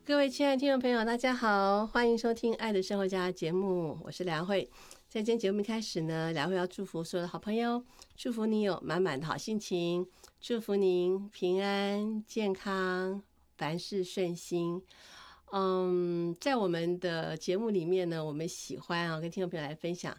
各位亲爱的听众朋友，大家好，欢迎收听《爱的生活家》节目，我是梁慧。在今天节目一开始呢，梁慧要祝福所有的好朋友，祝福你有满满的好心情，祝福您平安健康，凡事顺心。在我们的节目里面呢，我们喜欢跟听众朋友来分享